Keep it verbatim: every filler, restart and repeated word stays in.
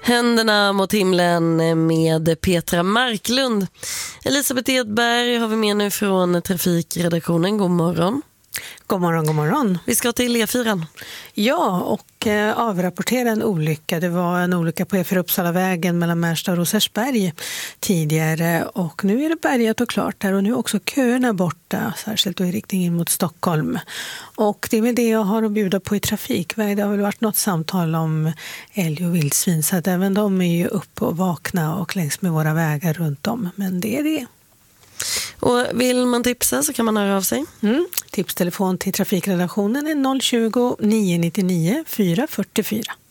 Händerna mot himlen med Petra Marklund. Elisabeth Edberg har vi med nu från trafikredaktionen. God morgon. God morgon, god morgon. Vi ska till E fyra. Ja, och eh, avrapportera en olycka. Det var en olycka på E fyra Uppsalavägen mellan Märsta och Rosersberg tidigare. Och nu är det bärgat och klart där och nu är också köerna borta, särskilt då i riktning in mot Stockholm. Och det är väl det jag har att bjuda på i trafikväg. Det har väl varit något samtal om älg och vildsvin, så att även de är ju uppe och vakna och längs med våra vägar runt om. Men det är det. Och vill man tipsa så kan man höra av sig. Mm. Tipstelefon till trafikredaktionen är noll tjugo, nio nio nio, fyra fyra fyra.